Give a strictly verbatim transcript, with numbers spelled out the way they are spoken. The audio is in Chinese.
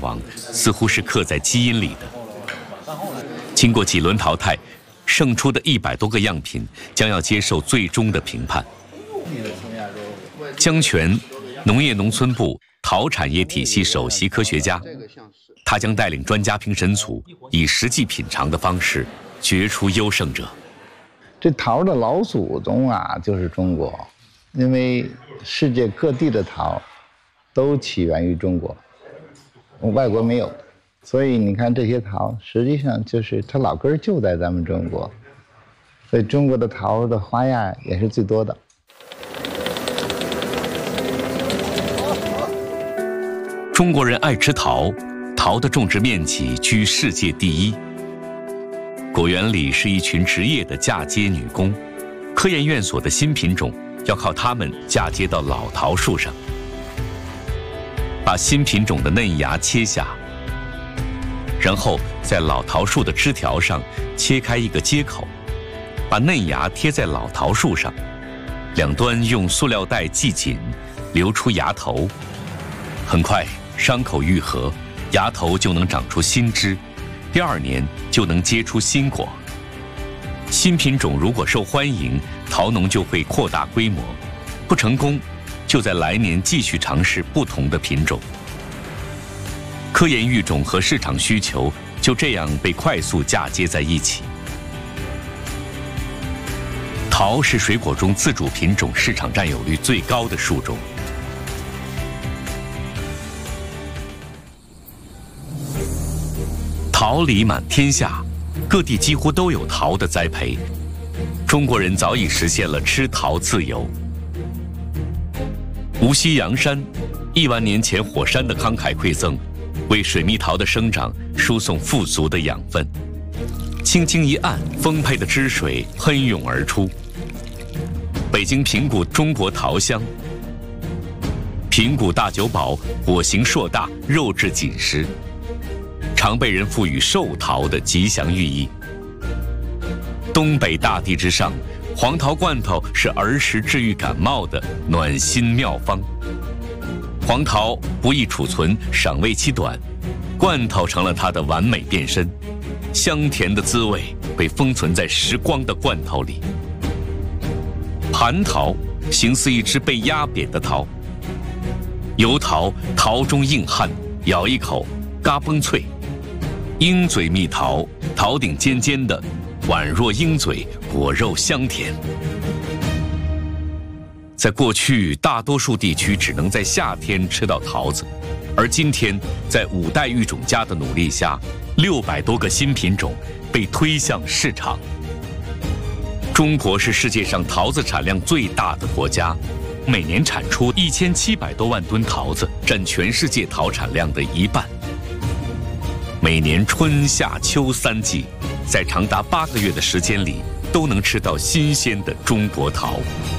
煌似乎是刻在基因里的。经过几轮淘汰，胜出的一百多个样品将要接受最终的评判。江泉，农业农村部陶产业体系首席科学家，他将带领专家评审组以实际品尝的方式决出优胜者。 这桃的老祖宗啊，就是中国，因为世界各地的桃都起源于中国，外国没有，所以你看这些桃，实际上就是它老根就在咱们中国，所以中国的桃的花样也是最多的。 中国人爱吃桃，桃的种植面积居世界第一。果园里是一群职业的嫁接女工，科研院所的新品种要靠它们嫁接到老桃树上。把新品种的嫩芽切下，然后在老桃树的枝条上切开一个接口，把嫩芽贴在老桃树上，两端用塑料袋系紧，留出芽头。很快伤口愈合，芽头就能长出新枝，第二年就能结出新果。新品种如果受欢迎，桃农就会扩大规模；不成功，就在来年继续尝试不同的品种。科研育种和市场需求就这样被快速嫁接在一起。桃是水果中自主品种市场占有率最高的树种。桃李满天下，各地几乎都有桃的栽培。中国人早已实现了吃桃自由。无锡阳山，亿万年前火山的慷慨馈赠，为水蜜桃的生长输送富足的养分。轻轻一按，丰沛的汁水喷涌而出。北京平谷中国桃乡，平谷大酒保果形硕大，肉质紧实，常被人赋予寿桃的吉祥寓意。东北大地之上，黄桃罐头是儿时治愈感冒的暖心妙方。黄桃不易储存，赏味期短，罐头成了它的完美变身。香甜的滋味被封存在时光的罐头里。蟠桃形似一只被压扁的桃。油桃桃中硬汉，咬一口嘎嘣脆。鹰嘴蜜桃，桃顶尖尖的，宛若鹰嘴，果肉香甜。在过去，大多数地区只能在夏天吃到桃子，而今天，在五代育种家的努力下，六百多个新品种被推向市场。中国是世界上桃子产量最大的国家，每年产出一千七百多万吨桃子，占全世界桃产量的一半。每年春夏秋三季，在长达八个月的时间里，都能吃到新鲜的中国桃。